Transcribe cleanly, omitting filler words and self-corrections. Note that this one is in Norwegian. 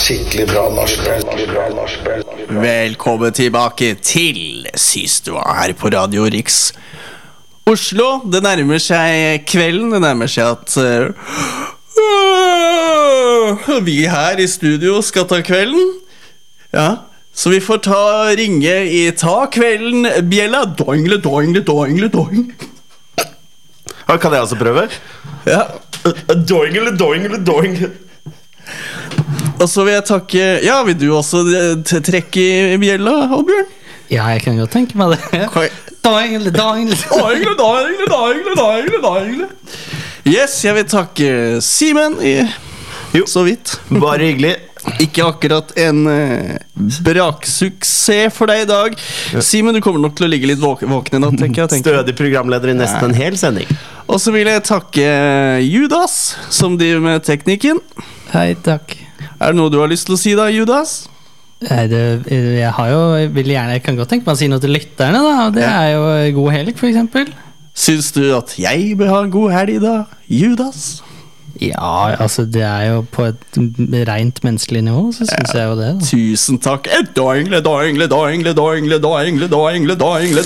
skikkelig bra nachspiel. Velkommen tilbake til sist du var her på Radio Riks Oslo. Det nærmer seg kvelden. Det nærmer seg at vi her i studio skal ta kvelden. Ja, så vi får ringe i ta kvelden bjella. Doingle, doingle, doingle, doing. Kan jeg også prøve? Ja. Doingle, doingle, doingle. Og så vil jeg takke. Ja, vil du også trekke i bjella, Oddbjørn? Ja, jeg kan godt tenke meg det. Doingle, doingle, doingle, doingle, doingle, doingle, doingle. Yes, jeg vil takke Simen Jo, så vidt. bare hyggelig. Ikke akkurat en braksuksess for deg i dag. Simen, du kommer nok til å ligge litt våken i natt, tenker jeg. Stødig programleder i nesten en hel sending. Og så vil jeg takke Judas, som driver med teknikken. Hei, takk. Er det noe du har lyst til å si da, Judas? Jeg kan godt tenke meg å si noe til lytterne da. Det er jo god helg, for eksempel. Syns du at jeg bør ha en god helg da, Judas? Ja, altså det er jo på et rent menneskelig nivå, så synes jeg jo det da. Tusen takk. Doingle, doingle, doingle, doingle, doingle, doingle, doingle.